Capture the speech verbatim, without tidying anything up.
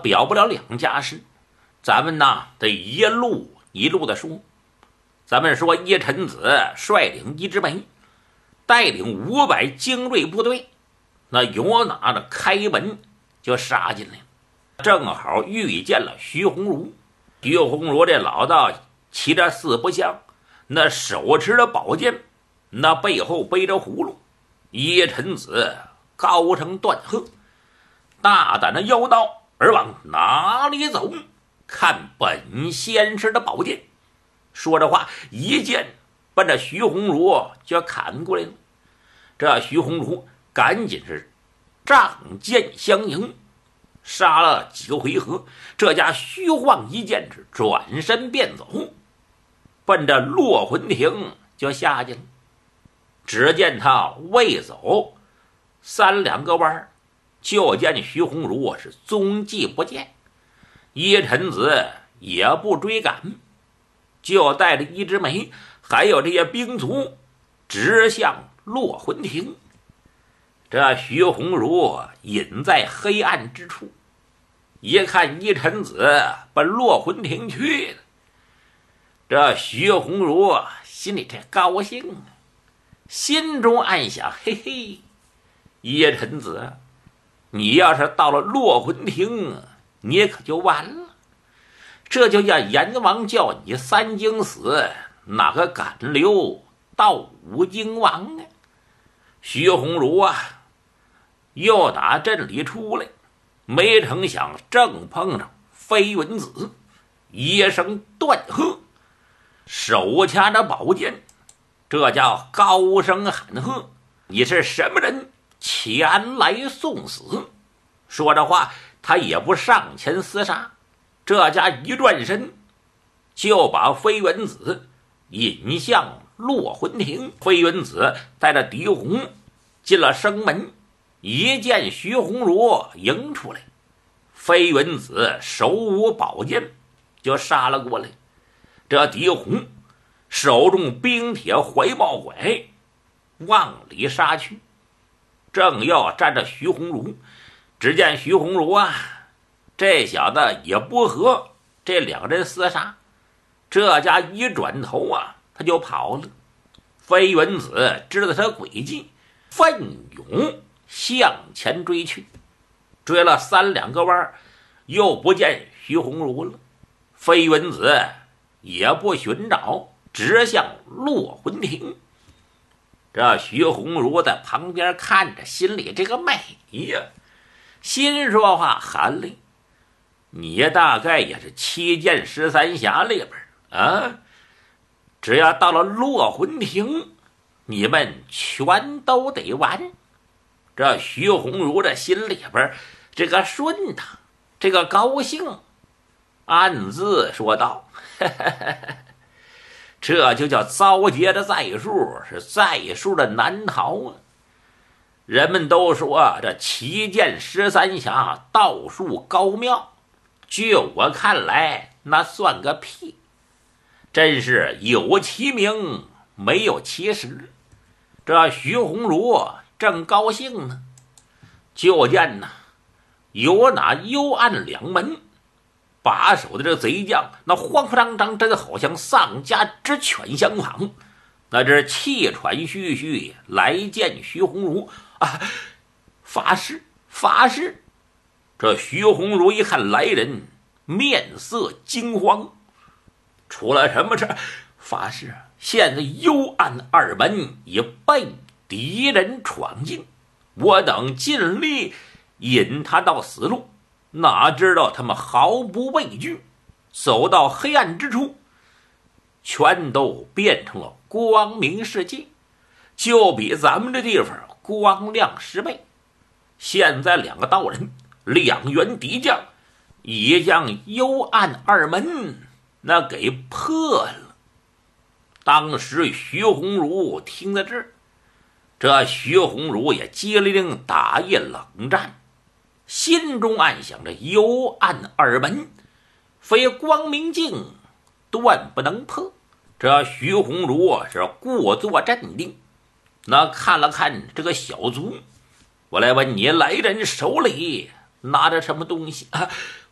表不了两家事。咱们呐得一路一路的说。咱们说叶臣子率领一支梅，带领五百精锐部队，那有拿着开门就杀进来了，正好遇见了徐鸿儒。徐鸿儒这老道骑着四不像，那手持着宝剑，那背后背着葫芦。叶臣子高声断喝，大胆的妖道，而往哪里走？看本仙师的宝剑。说着话，一剑奔着徐鸿儒就砍过来了。这徐鸿儒赶紧是仗剑相迎，杀了几个回合，这家虚晃一剑是转身便走，奔着落魂亭就下去了。只见他未走三两个弯，就见徐鸿儒是踪迹不见。叶臣子也不追赶，就带着一枝梅还有这些兵卒直向落魂亭。这徐鸿儒隐在黑暗之处，一看叶臣子奔落魂亭去了，这徐鸿儒心里这高兴啊，心中暗想：嘿嘿，叶臣子，你要是到了落魂亭，你可就完了。这就叫阎王叫你三经死，哪个敢留到五经亡啊？徐鸿儒啊，又打镇里出来，没成想正碰上飞云子，一声断喝，手掐着宝剑，这叫高声喊喝：你是什么人？前来送死！说着话，他也不上前厮杀，这家一转身就把飞云子引向落魂亭。飞云子带着狄红进了生门，一见徐鸿儒迎出来，飞云子手舞宝剑就杀了过来。这狄红手中冰铁怀抱拐往里杀去，正要站着徐鸿儒，只见徐鸿儒啊，这小子也不和这两人厮杀，这家一转头啊，他就跑了。飞云子知道他诡计，奋勇向前追去，追了三两个弯，又不见徐鸿儒了。飞云子也不寻找，直向落魂亭。这徐鸿儒在旁边看着，心里这个美呀，心说话含泪，你大概也是七剑十三侠里边啊，只要到了落魂亭，你们全都得完。这徐鸿儒这心里边这个顺当，这个高兴，暗自说道：呵呵呵，这就叫遭劫的在数，是在数的难逃啊！人们都说这七剑十三侠道术高妙，据我看来，那算个屁！真是有其名，没有其实。这徐鸿儒正高兴呢，就见呐，有那幽暗两门把守的这贼将，那慌慌张张，真好像丧家之犬相仿。那这气喘吁吁来见徐鸿儒啊，法师，法师！这徐鸿儒一看来人，面色惊慌，出了什么事？法师，现在幽暗二门已被敌人闯进，我等尽力引他到死路，哪知道他们毫不畏惧，走到黑暗之处，全都变成了光明世界，就比咱们这地方光亮十倍。现在两个道人，两员敌将，已将幽暗二门那给破了。当时徐鸿儒听到这儿，这徐鸿儒也接令打一冷战，心中暗想着幽暗二门非光明镜断不能破。这徐鸿儒是故作镇定，那看了看这个小卒，我来问你，来人手里拿着什么东西啊？